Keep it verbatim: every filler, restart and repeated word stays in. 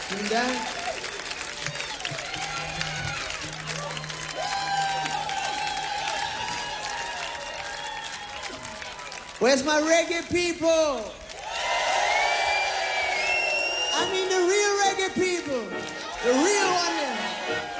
Bring down. Where's my reggae people? I mean the real reggae people. The real one there.